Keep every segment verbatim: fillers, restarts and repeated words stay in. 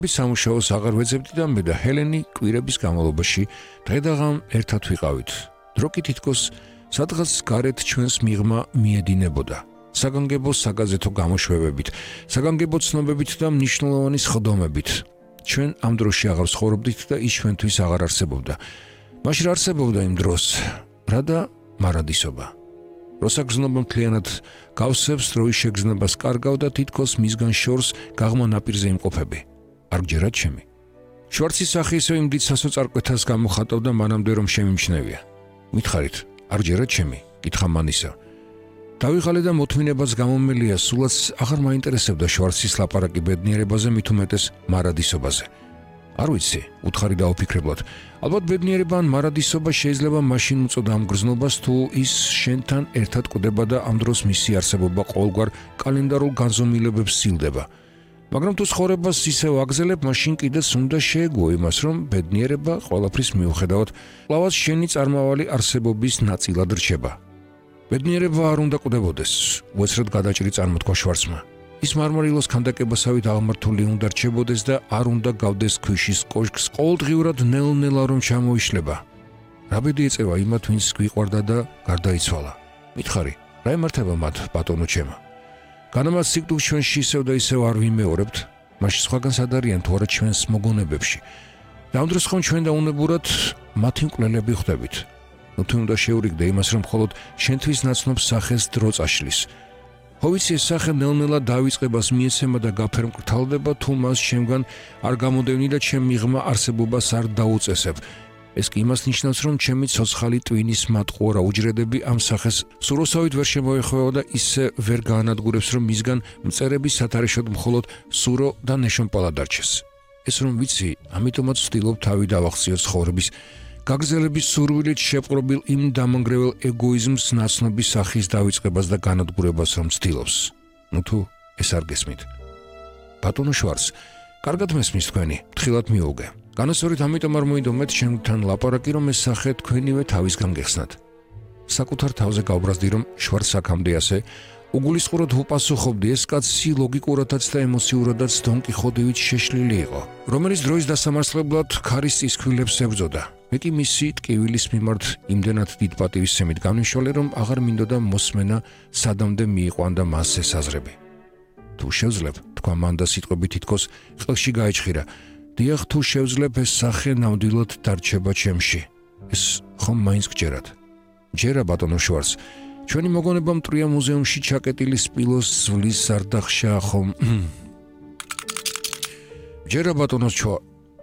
სამუშაოს აღარ ვეძებდი და მე და ჰელენი კვირების განმავლობაში დღე-დაღამ ერთად ვიყავით. დრო კი თითქოს სადღაც გარეთ ჩვენს მიღმა მიედინებოდა. საგანგებო საგაზეთო გამოშვებებით, საგანგებო ცნობებით და მნიშვნელოვანი სხდომებით. ჩვენ ამ დროში აღარ ვცხოვრობდით და ის ჩვენთვის აღარ არსებობდა. მაშინ არსებობდა იმ დროს რა და მარადისობა. როცა გზნობა მთლიანად გავსებს, დროის შეგრძნებას კარგავ და თითქოს მისგან შორს გაღმა ნაპირზე იმყოფები. არ გჯერათ ჩემი. შვარცის სახე ისევ იმ დიდ სასოწარკვეთას გამოხატავდა მანამდე რომ შემიმჩნევია. მითხარით, არ გჯერათ ჩემი? კითხა მანისა. დავიღალე და მოთმინებას გამომელია, სულაც აღარ მაინტერესებდა შვარცის ლაპარაკი ბედნიერებაზე, მით უმეტეს მარადისობაზე. არ ვიცი, უთხარი დაუფიქრებლად. ალბათ ბედნიერება ან მარადისობა შეიძლება მაშინ უწოდა ამ გრძნობას, თუ ის შენთან ერთად კვდება და ამ დროს მისი არსებობა ყოველგვარ კალენდარულ განზომილებებს სცილდება. მაგრამ თუ ცხოვრებას ისევ აგზელებ, მაშინ კიდეც უნდა შეეგო იმას, რომ ბედნიერება ყველაფრის მიუხედავად კვლავაც შენი წარმავალი არსებობის ნაწილად რჩება. ბედნიერება არ უნდა კვდებოდეს, უეცრად გადაჭრი წარმოთქვა შვარცმა. ის მარმარილოს ქანდაკებასავით აღმართული უნდა რჩებოდეს და არ უნდა გავდეს ქვიშის კოშკს ყოველდღიურად ნელ-ნელა რომ ჩამოიშლება. რა ბედი ეწევა იმათ, ვინც გვიყვარდა და გარდაიცვალა. მითხარი, რა ემართება მათ, ბატონო ჩემო? განამაც სიკვდილს ჩვენში ისევ და ისევ არ ვიმეორებთ, მაშინ სხვაგან სად არიან თუ არა ჩვენს მოგონებებში. და ამ დროს ხომ ჩვენ დაუნებურად მათი მკვლელები ხვდებით. ნუ თუ უნდა შეურიგდე იმას, რომ მხოლოდ შენთვის ნაცნობ სახეს დრო წაშლის. ხო ვიცი, ეს სახე ნელ-ნელა დავიწყებას მიეცემა და გაფერმკრთალდება, თუ მას შემგან არ გამოდევნი და ჩემ მიღმა არსებობას არ დაუწესებ. ეს კი იმას ნიშნავს, რომ ჩემი ცოცხალი ტვინის მატყუარა უჯრედები ამ სახეს სუროსავით ვერ შემოეხვევა და ისე ვერ გაანადგურებს, რომ მისგან მწერების სათარეშოდ მხოლოდ სურო და ნეშომპალა დარჩეს. ეს რომ ვიცი, ამიტომაც ვცდილობ თავი დავახციო ცხოვრების გაგზელების სურვილით შეპყრობილ იმ დამანგრეველ ეგოიზმს ნაცნობი სახის დავიწყებას და განადგურებას რომ ვცდილობს. ნუ თუ ეს არ გესმით. ბატონო შვარც, კარგად მესმის თქვენი, თხილად მიუგე. განასწორით ამიტომ არ მოინდომეთ ჩემთან ლაპარაკი, რომ ეს სახე თქვენივე თავისგან გეხსნათ. საკუთარ თავზე გავბრაზდი, რომ შვარც აქამდე ასე უგულისხმურად უპასუხობდი, ეს კაცი ლოგიკურადაც და ემოციურადაც დონ კიხოტივით შეშლილი იყო, რომელიც დროის დასამართლებლად ქარის წისქვილებს ებრძოდა. მე კი მისი ტკივილის მიმართ იმდენად დიდ პატივისცემით განვიშვალე, რომ აღარ მინდოდა მოსმენა სადამდე მიიყვანდა მას ეს აზრები. თუ შევძლებ, თქვა მან და სიტყვები თითქოს ყელში გაეჭხირა. დიახ, თუ შევძლებ, ეს სახე ნამდვილად დარჩება ჩემში. ეს ხომ მაინც გჯერათ? ჯერა ბატონო შვარც. ჩვენი მოგონება მტრია მუზეუმში ჩაკეტილი სპილოს ზვლის ზარდახშა ხომ? ჯერა ბატონო ჩო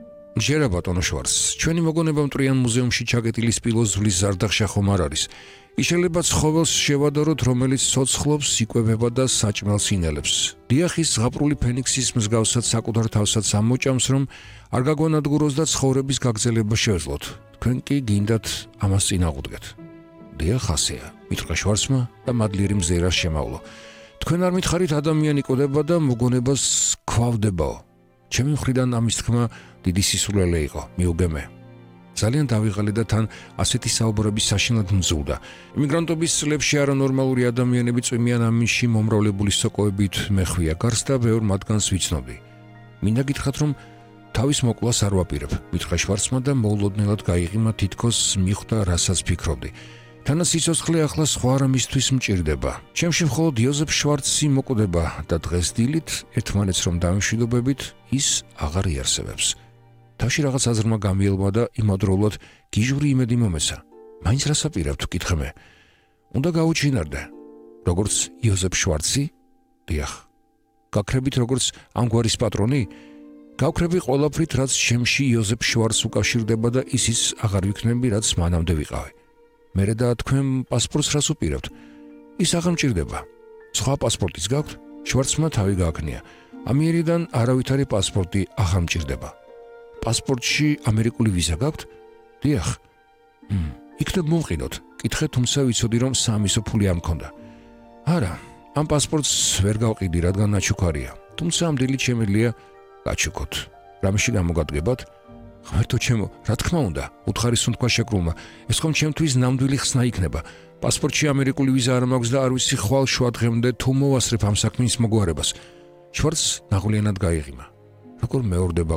ჯერა ბატონო შვარც. ჩვენი მოგონება მტრიან მუზეუმში ჩაკეტილი სპილოს ზვლის ზარდახშა ხომ არ არის? ის შეიძლება ცხოველს შევადაროთ, რომელიც ცოცხლობს, იკვებება და საჭმელს ინელებს. დიახის ზღაპრული ფენიქსის მსგავსად საკუთარ თავსაც ამოჭამს, რომ არ გაგვანადგუროს და ცხოვრების გაგრძელება შევძლოთ. თქვენ კი გინდათ ამას წინააღმდეგეთ. დიახ, ასეა, მითხრა შვარცმა და მადლიერი მზერას შემავლო. თქვენ არ მითხარით ადამიანი კვდება და მოგონებას ქვავდებაო. ჩემი მხრიდან ამის თქმა დიდი სისულელე იყო, მიუგე მე. ძალიან დავიღალე და თან ასეთი საუბრები საშინლად მძულდა. იმიგრანტობის წლებში არანორმალური ადამიანები წვიმიან ამინში მომრავლებული სოკოებით მეხვია გარს და ბევრ მათგანს ვიცნობდი. მინდა გითხრათ, რომ თავის მოკლას არ ვაპირებ, მითხრა შვარცმა და მოულოდნელად გაიღიმა, თითქოს მიხვდა, რასაც ფიქრობდი. თანაც სიცოცხლე ახლა სხვა რამისთვის მჭირდება. ჩემში მხოლოდ იოზეფ შვარცი მოკვდება და დღეს დილით ერთმანეთს რომ დავიმშვიდობებით, ის აღარ იარსებებს. თავში რაღაც აზრმა გამიელმა და იმავდროულად გიჟური იმედი მომეცა. მაინც რას აპირებთ, კითხე მე. უნდა გაუჩინარდე. როგორც იოზეფ შვარცი? დიახ. გაქრებით როგორც ამგვარის პატრონი? გავქრები ყველაფრით, რაც შემში იოზეფ შვარცს უკავშირდება და ისიც აღარ ვიქნები, რაც მანამდე ვიყავი. მერე და თქვენ პასპორტს რას უპირებთ? ის აღარ მჭირდება. სხვა პასპორტიც გაქვთ? შვარცმა თავი გააკნია. ამიერიდან არავითარი პასპორტი აღარ მჭირდება. პასპორტში ამერიკული ვიზა გაქვთ? დიახ. მ, იქნებ მომყიდოთ. კითხე, თუმცა ვიცოდი, რომ საამისო ფული არ მქონდა. არა, ამ პასპორტს ვერ გავყიდი, რადგან ნაჩუქარია. თუმცა ამ დილით შემიძლია გაჩუქოთ. რამეში გამოგადგებათ? ღმერთო ჩემო, რა თქმა უნდა, უთხარი სუნთქვა შეკრულმა. ეს ხომ ჩემთვის ნამდვილი ხსნა იქნება. პასპორტში ამერიკული ვიზა არ მაქვს და არ ვიცი ხვალ შუა დღემდე თუ მოვასწრებ ამ საქმის მოგვარებას. შვარცს ნაღვლიანად გაიღიმა. როგორ მეორდება